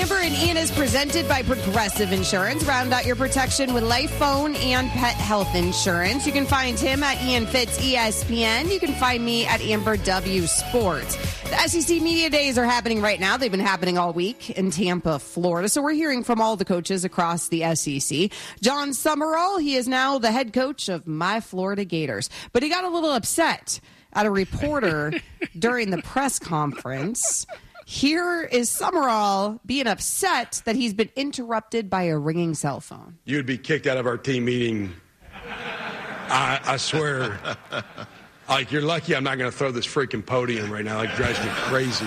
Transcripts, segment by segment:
Amber and Ian is presented by Progressive Insurance. Round out your protection with life, phone, and pet health insurance. You can find him at Ian Fitz ESPN. You can find me at Amber W Sports. The SEC Media Days are happening right now. They've been happening all week in Tampa, Florida. So we're hearing from all the coaches across the SEC. John Summerall, he is now the head coach of my Florida Gators. But he got a little upset at a reporter during the press conference. Here is Summerall being upset that he's been interrupted by a ringing cell phone. You'd be kicked out of our team meeting. I swear. Like, you're lucky I'm not going to throw this freaking podium right now. It drives me crazy.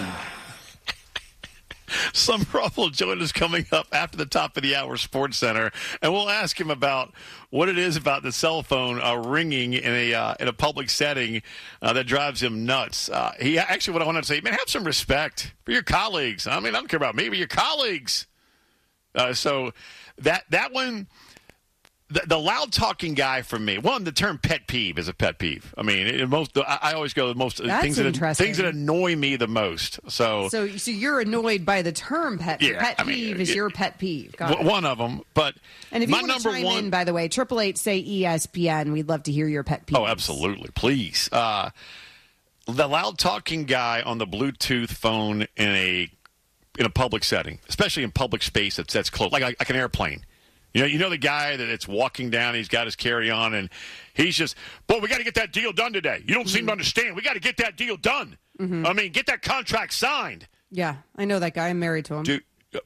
Summerall will join us coming up after the top of the hour Sports Center, and we'll ask him about what it is about the cell phone ringing in a public setting that drives him nuts. He actually, what I wanted to say, man, have some respect for your colleagues. I mean, I don't care about me, but your colleagues. So that one. The loud talking guy for me. One, the term pet peeve is a pet peeve. I mean, I always go with most things that annoy me the most. So you're annoyed by the term pet peeve. Pet peeve is your pet peeve. One of them. But and if you want to chime in, by the way, 888 say ESPN. We'd love to hear your pet peeve. Oh, absolutely, please. The loud talking guy on the Bluetooth phone in a public setting, especially in public space that's close, like an airplane. You know the guy that it's walking down, he's got his carry-on, and he's just, boy, we got to get that deal done today. You don't seem to understand. We got to get that deal done. Mm-hmm. I mean, get that contract signed. Yeah, I know that guy. I'm married to him. Dude.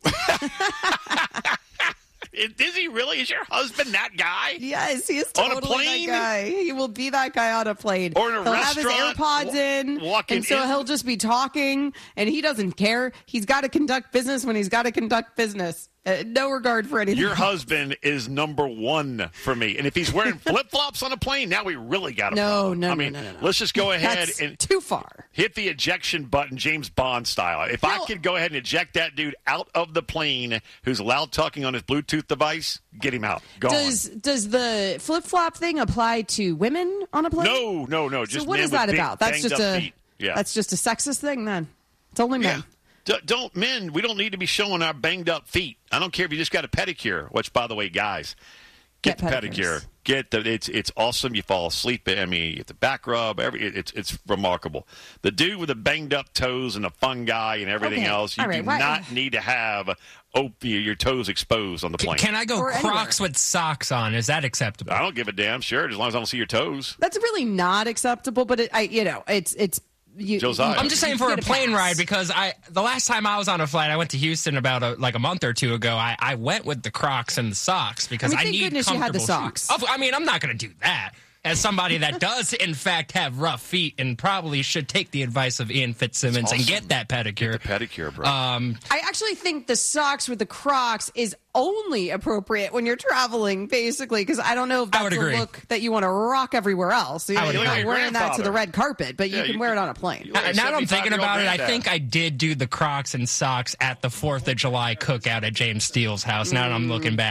Is he really? Is your husband that guy? Yes, he is totally that guy. He will be that guy on a plane. Or in a restaurant. He'll have his AirPods in, he'll just be talking, and he doesn't care. He's got to conduct business when he's got to conduct business. No regard for anything. Your husband is number one for me. And if he's wearing flip-flops on a plane, now we really got a problem. No. Let's just go ahead That's and too far. Hit the ejection button, James Bond style. If I could go ahead and eject that dude out of the plane who's loud talking on his Bluetooth device, get him out. Does the flip-flop thing apply to women on a plane? No. Just so what is that about? That's just a sexist thing then. It's only men. Yeah. We don't need to be showing our banged up feet. I don't care if you just got a pedicure, which, by the way, guys, get the pedicure. It's awesome. You fall asleep. I mean, you get the back rub. It's remarkable. The dude with the banged up toes and the fungi and everything else, you do not need to have your toes exposed on the plane. Can I go Crocs with socks on? Is that acceptable? I don't give a damn. Sure, as long as I don't see your toes. That's really not acceptable, but it's. I'm just saying for a plane ride, because the last time I was on a flight, I went to Houston about a month or two ago. I went with the Crocs and the socks because I need comfortable you had the socks. Shoes. I mean, I'm not going to do that. As somebody that does, in fact, have rough feet and probably should take the advice of Ian Fitzsimmons and get that pedicure. Get the pedicure, bro. I actually think the socks with the Crocs is only appropriate when you're traveling, basically, because I don't know if that's a look that you want to rock everywhere else. You're not wearing that to the red carpet, but you can wear it on a plane. Now that I'm thinking about it, I think I did do the Crocs and socks at the 4th of July cookout at James Steele's house. Now that I'm looking back.